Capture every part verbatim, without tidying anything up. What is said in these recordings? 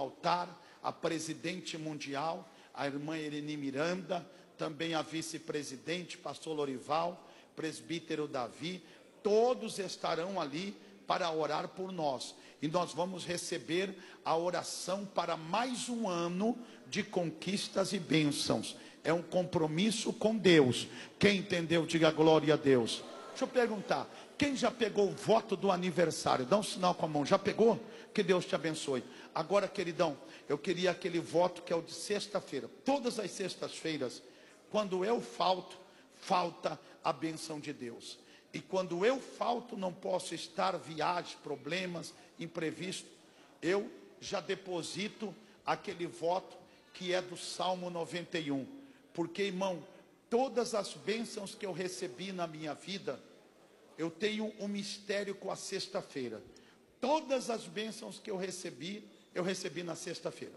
altar, a presidente mundial, a irmã Irene Miranda, também a vice-presidente, pastor Lorival, presbítero Davi, todos estarão ali para orar por nós. E nós vamos receber a oração para mais um ano de conquistas e bênçãos. É um compromisso com Deus. Quem entendeu, diga glória a Deus. Deixa eu perguntar, quem já pegou o voto do aniversário? Dá um sinal com a mão, já pegou? Que Deus te abençoe. Agora, queridão, eu queria aquele voto que é o de sexta-feira. Todas as sextas-feiras, quando eu falto, falta a bênção de Deus. E quando eu falto, não posso estar, viagens, problemas, imprevisto. Eu já deposito aquele voto que é do Salmo noventa e um. Porque, irmão, todas as bênçãos que eu recebi na minha vida, eu tenho um mistério com a sexta-feira. Todas as bênçãos que eu recebi, eu recebi na sexta-feira.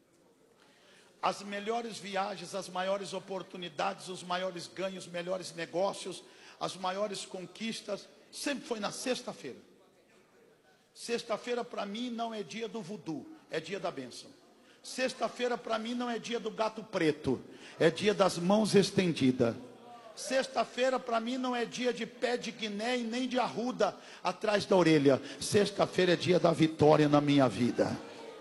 As melhores viagens, as maiores oportunidades, os maiores ganhos, os melhores negócios, as maiores conquistas, sempre foi na sexta-feira. Sexta-feira para mim não é dia do voodoo, é dia da bênção. Sexta-feira para mim não é dia do gato preto, é dia das mãos estendidas. Sexta-feira para mim não é dia de pé de guiné e nem de arruda atrás da orelha. Sexta-feira é dia da vitória na minha vida.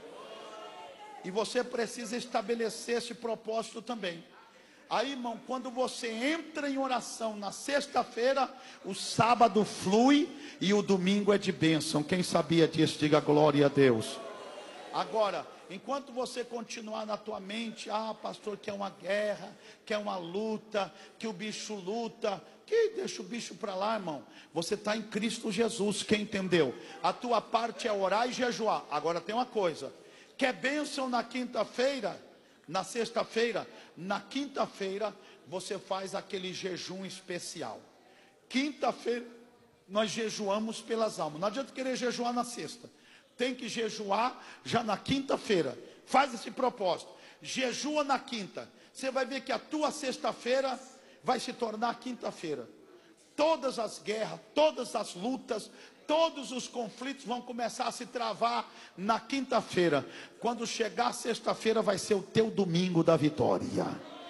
E você precisa estabelecer esse propósito também. Aí, irmão, quando você entra em oração na sexta-feira, o sábado flui e o domingo é de bênção. Quem sabia disso, diga glória a Deus. Agora, enquanto você continuar na tua mente, ah, pastor, que é uma guerra, que é uma luta, que o bicho luta, que deixa o bicho para lá, irmão. Você está em Cristo Jesus, quem entendeu? A tua parte é orar e jejuar. Agora tem uma coisa, quer bênção na quinta-feira, na sexta-feira, na quinta-feira, você faz aquele jejum especial. Quinta-feira, nós jejuamos pelas almas. Não adianta querer jejuar na sexta. Tem que jejuar já na quinta-feira. Faz esse propósito. Jejua na quinta. Você vai ver que a tua sexta-feira vai se tornar quinta-feira. Todas as guerras, todas as lutas, todos os conflitos vão começar a se travar na quinta-feira. Quando chegar sexta-feira vai ser o teu domingo da vitória.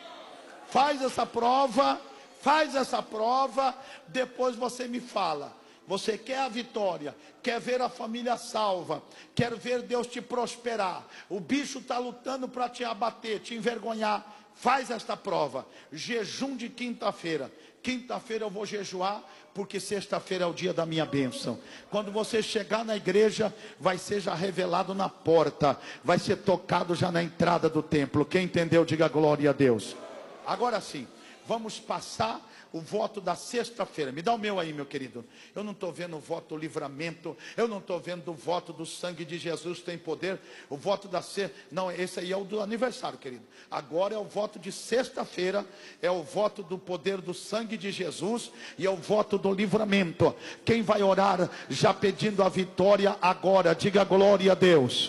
Faz essa prova, faz essa prova, depois você me fala. Você quer a vitória, quer ver a família salva, quer ver Deus te prosperar. O bicho está lutando para te abater, te envergonhar. Faz esta prova, jejum de quinta-feira. Quinta-feira eu vou jejuar, porque sexta-feira é o dia da minha bênção. Quando você chegar na igreja, vai ser já revelado na porta, vai ser tocado já na entrada do templo. Quem entendeu, diga glória a Deus. Agora sim, vamos passar o voto da sexta-feira. Me dá o meu aí, meu querido. Eu não estou vendo o voto do livramento. Eu não estou vendo o voto do sangue de Jesus tem poder. O voto da sexta... Não, esse aí é o do aniversário, querido. Agora é o voto de sexta-feira. É o voto do poder do sangue de Jesus. E é o voto do livramento. Quem vai orar já pedindo a vitória agora? Diga glória a Deus.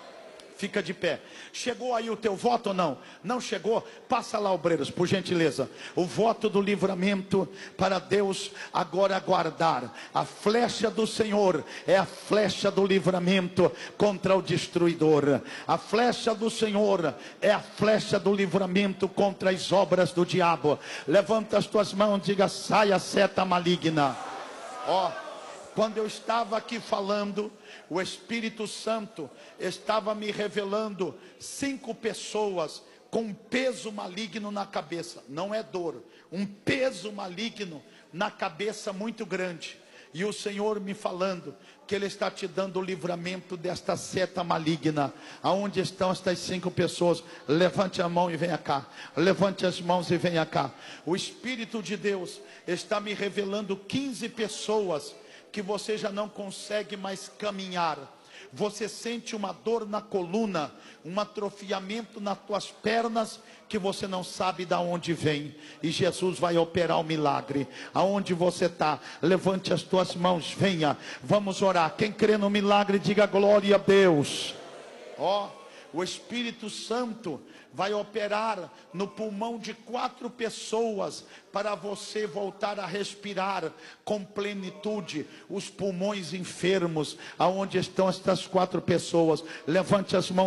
Fica de pé. Chegou aí o teu voto ou não? Não chegou? Passa lá, obreiros, por gentileza. O voto do livramento para Deus agora aguardar. A flecha do Senhor é a flecha do livramento contra o destruidor. A flecha do Senhor é a flecha do livramento contra as obras do diabo. Levanta as tuas mãos e diga: saia, seta maligna. Ó. Oh. Quando eu estava aqui falando, o Espírito Santo estava me revelando cinco pessoas com um peso maligno na cabeça. Não é dor, um peso maligno na cabeça muito grande. E o Senhor me falando que Ele está te dando o livramento desta seta maligna. Aonde estão estas cinco pessoas? Levante a mão e venha cá. Levante as mãos e venha cá. O Espírito de Deus está me revelando quinze pessoas que você já não consegue mais caminhar. Você sente uma dor na coluna, um atrofiamento nas tuas pernas, que você não sabe de onde vem. E Jesus vai operar o milagre. Aonde você está? Levante as tuas mãos, venha. Vamos orar. Quem crê no milagre, diga glória a Deus. Ó. Oh. O Espírito Santo vai operar no pulmão de quatro pessoas para você voltar a respirar com plenitude. Os pulmões enfermos, aonde estão estas quatro pessoas? Levante as mãos.